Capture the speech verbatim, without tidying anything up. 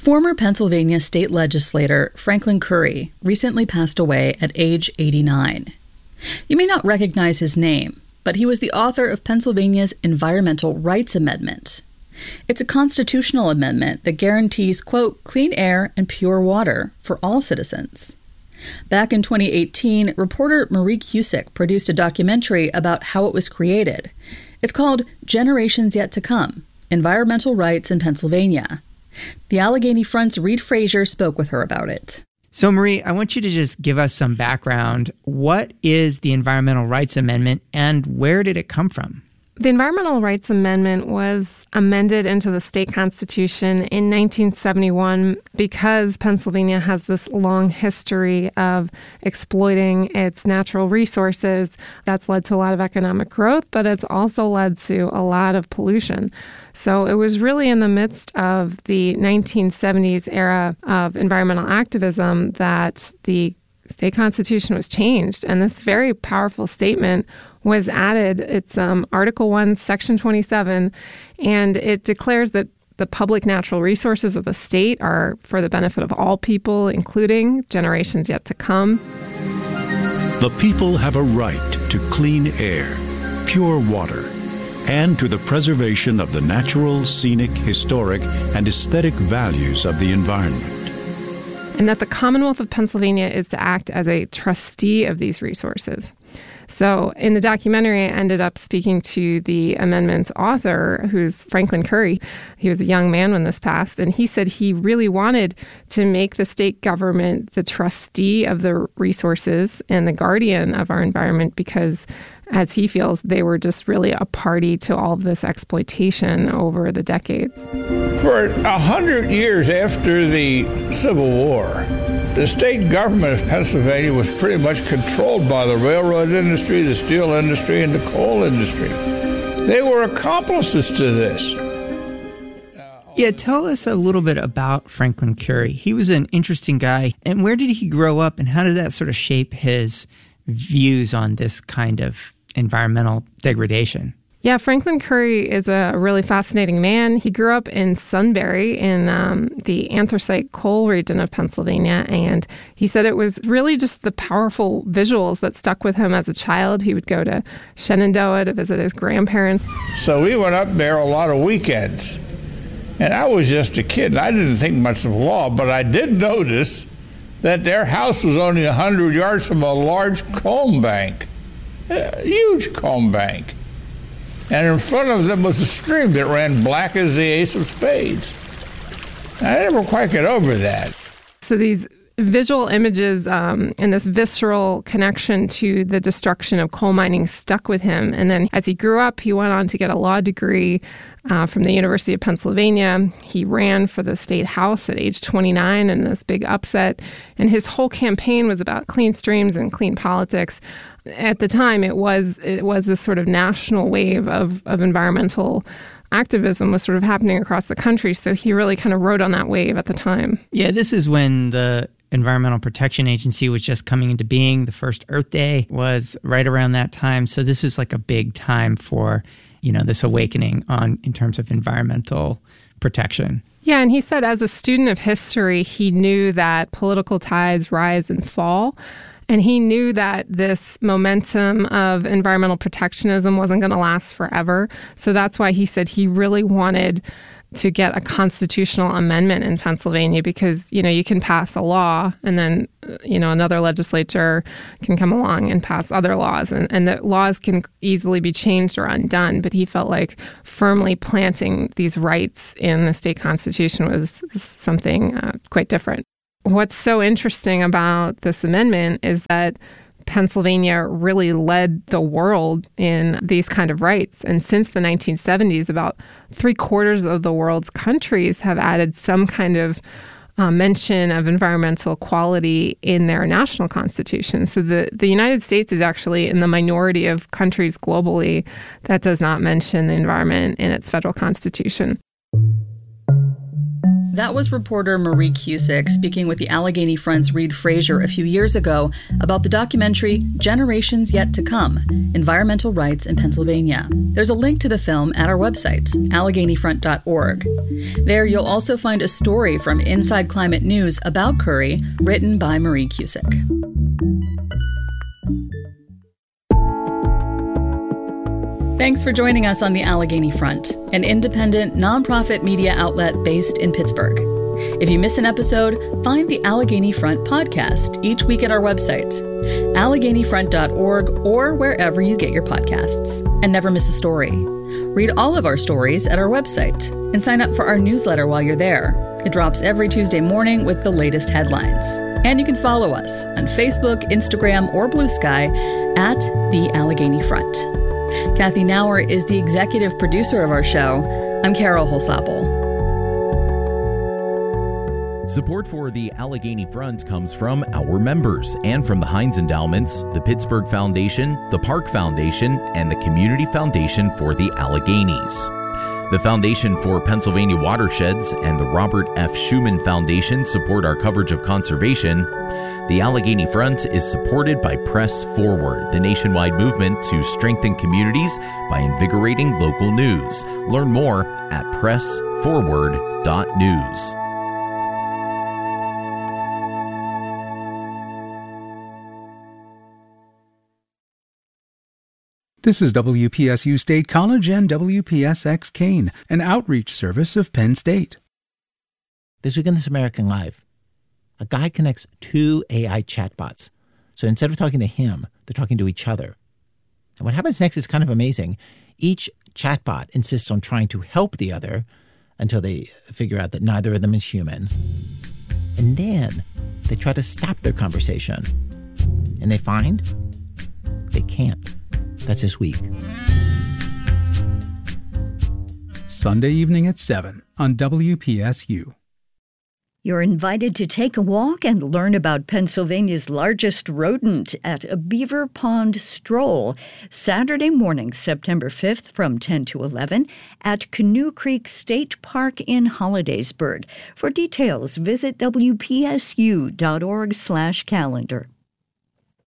Former Pennsylvania state legislator Franklin Curry recently passed away at age eighty-nine. You may not recognize his name, but he was the author of Pennsylvania's Environmental Rights Amendment. It's a constitutional amendment that guarantees, quote, clean air and pure water for all citizens. Back in twenty eighteen, reporter Marie Cusick produced a documentary about how it was created. It's called Generations Yet to Come: Environmental Rights in Pennsylvania. The Allegheny Front's Reed Frazier spoke with her about it. So, Marie, I want you to just give us some background. What is the Environmental Rights Amendment, and where did it come from? The Environmental Rights Amendment was amended into the state constitution in nineteen seventy-one because Pennsylvania has this long history of exploiting its natural resources. That's led to a lot of economic growth, but it's also led to a lot of pollution. So it was really in the midst of the nineteen seventies era of environmental activism that the state constitution was changed. And this very powerful statement was added. It's um, Article one, Section twenty-seven, and it declares that the public natural resources of the state are for the benefit of all people, including generations yet to come. The people have a right to clean air, pure water, and to the preservation of the natural, scenic, historic, and aesthetic values of the environment. And that the Commonwealth of Pennsylvania is to act as a trustee of these resources. So in the documentary, I ended up speaking to the amendment's author, who's Franklin Curry. He was a young man when this passed, and he said he really wanted to make the state government the trustee of the resources and the guardian of our environment because, as he feels, they were just really a party to all of this exploitation over the decades. For a hundred years after the Civil War, the state government of Pennsylvania was pretty much controlled by the railroad industry, the steel industry, and the coal industry. They were accomplices to this. Yeah, tell us a little bit about Franklin Curry. He was an interesting guy. And where did he grow up, and how did that sort of shape his views on this kind of environmental degradation? Yeah, Franklin Curry is a really fascinating man. He grew up in Sunbury in um, the anthracite coal region of Pennsylvania, and he said it was really just the powerful visuals that stuck with him as a child. He would go to Shenandoah to visit his grandparents. So we went up there a lot of weekends, and I was just a kid. I didn't think much of law, but I did notice that their house was only one hundred yards from a large comb bank, a huge comb bank. And in front of them was a stream that ran black as the ace of spades. I never quite get over that. So these visual images um, and this visceral connection to the destruction of coal mining stuck with him. And then as he grew up, he went on to get a law degree uh, from the University of Pennsylvania. He ran for the state house at age twenty-nine in this big upset. And his whole campaign was about clean streams and clean politics. At the time, it was it was this sort of national wave of, of environmental activism was sort of happening across the country. So he really kind of rode on that wave at the time. Yeah, this is when the Environmental Protection Agency was just coming into being. The first Earth Day was right around that time. So this was like a big time for, you know, this awakening on in terms of environmental protection. Yeah, and he said as a student of history, he knew that political tides rise and fall. And he knew that this momentum of environmental protectionism wasn't going to last forever. So that's why he said he really wanted to get a constitutional amendment in Pennsylvania because, you know, you can pass a law and then, you know, another legislature can come along and pass other laws and, and the laws can easily be changed or undone. But he felt like firmly planting these rights in the state constitution was something uh, quite different. What's so interesting about this amendment is that Pennsylvania really led the world in these kind of rights. And since the nineteen seventies, about three quarters of the world's countries have added some kind of uh, mention of environmental quality in their national constitution. So the, the United States is actually in the minority of countries globally that does not mention the environment in its federal constitution. That was reporter Marie Cusick speaking with the Allegheny Front's Reed Frazier a few years ago about the documentary Generations Yet to Come, Environmental Rights in Pennsylvania. There's a link to the film at our website, allegheny front dot org. There you'll also find a story from Inside Climate News about Curry, written by Marie Cusick. Thanks for joining us on the Allegheny Front, an independent, nonprofit media outlet based in Pittsburgh. If you miss an episode, find the Allegheny Front podcast each week at our website, allegheny front dot org, or wherever you get your podcasts. And never miss a story. Read all of our stories at our website and sign up for our newsletter while you're there. It drops every Tuesday morning with the latest headlines. And you can follow us on Facebook, Instagram, or Blue Sky at The Allegheny Front. Kathy Nauer is the executive producer of our show. I'm Carol Holsapple. Support for the Allegheny Front comes from our members and from the Heinz Endowments, the Pittsburgh Foundation, the Park Foundation, and the Community Foundation for the Alleghenies. The Foundation for Pennsylvania Watersheds and the Robert F. Schuman Foundation support our coverage of conservation. The Allegheny Front is supported by Press Forward, the nationwide movement to strengthen communities by invigorating local news. Learn more at press forward dot news. This is W P S U State College and W P S X Kane, an outreach service of Penn State. This week on This American Life, a guy connects two A I chatbots. So instead of talking to him, they're talking to each other. And what happens next is kind of amazing. Each chatbot insists on trying to help the other until they figure out that neither of them is human. And then they try to stop their conversation. And they find they can't. That's this week. Sunday evening at seven on W P S U. You're invited to take a walk and learn about Pennsylvania's largest rodent at a Beaver Pond Stroll, Saturday morning, September fifth from ten to eleven at Canoe Creek State Park in Hollidaysburg. For details, visit W P S U dot org slash calendar.